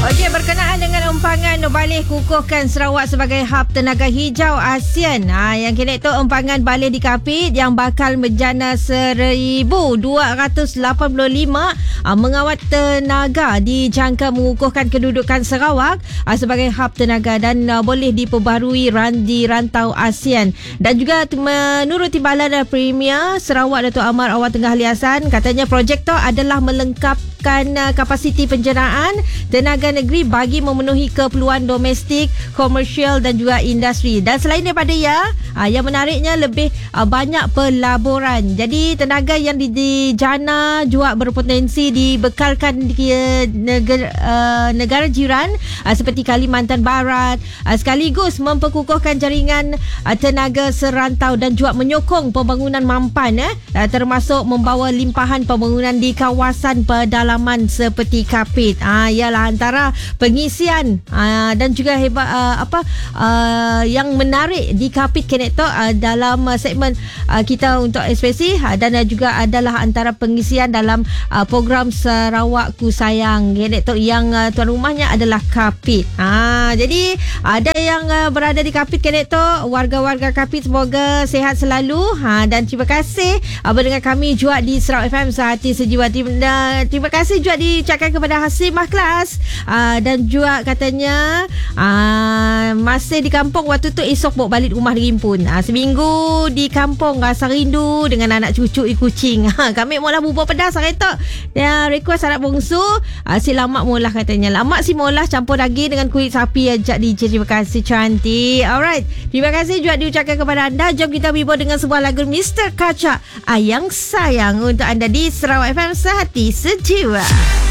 Okey, berkenaan dengan umpangan balik kukuhkan Sarawak sebagai hub tenaga hijau ASEAN. Yang kini tu umpangan balik di Kapit yang bakal menjana 1,285 mengawat tenaga dijangka mengukuhkan kedudukan Sarawak sebagai hub tenaga dan boleh diperbarui di rantau ASEAN. Dan juga menurut Timbalan Premier Sarawak Datuk Amar Awang Tengah Liasan, katanya projek tu adalah melengkapkan kapasiti penjenaan tenaga negeri bagi memenuhi keperluan domestik, komersial dan juga industri. Dan selain daripada yang menariknya lebih banyak pelaburan. Jadi tenaga yang dijana juga berpotensi dibekalkan di negara jiran seperti Kalimantan Barat, sekaligus memperkukuhkan jaringan tenaga serantau dan juga menyokong pembangunan mampan, termasuk membawa limpahan pembangunan di kawasan pedalaman seperti Kapit. Ialah antara pengisian dan juga yang menarik di Kapit Kenekto dalam segmen kita untuk ekspresi, dan juga adalah antara pengisian dalam program Sarawakku Sayang Kenekto yang tuan rumahnya adalah Kapit. Jadi ada yang berada di Kapit Kenekto, warga-warga Kapit semoga sihat selalu, dan terima kasih mendengar kami juga di Sarawak FM Sehati Sejiwa. Terima kasih juga diucapkan kepada Hasimah Kelas, dan juga katanya masih di kampung waktu tu, esok bawa balik rumah dirimpun. Seminggu di kampung rasa rindu dengan anak cucu kucing. Kami mula bubur pedas hari tu. Dia request anak bongsu si lamak mula, katanya lamak si mula campur daging dengan kulit sapi ajak DJ. Terima kasih cantik. Alright, terima kasih juga diucapkan kepada anda. Jom kita bibur dengan sebuah lagu Mr. Kaca Ayang Sayang untuk anda di Sarawak FM Sehati Sejiwa.